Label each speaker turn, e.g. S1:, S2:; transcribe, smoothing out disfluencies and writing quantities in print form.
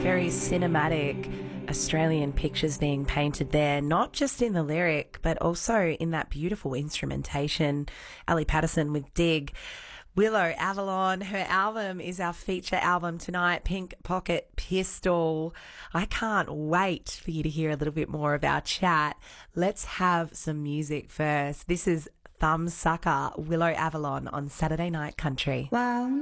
S1: Very cinematic Australian pictures being painted there, not just in the lyric, but also in that beautiful instrumentation. Ali Patterson with Dig. Willow Avalon, her album is our feature album tonight, Pink Pocket Pistol. I can't wait for you to hear a little bit more of our chat. Let's have some music first. This is Thumbsucker, Willow Avalon on Saturday Night Country.
S2: Well,